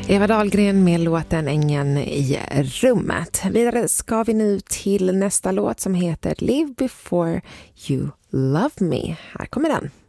Eva Dahlgren med låten Ängen i rummet. Vidare ska vi nu till nästa låt som heter Live Before You Love Me. Här kommer den.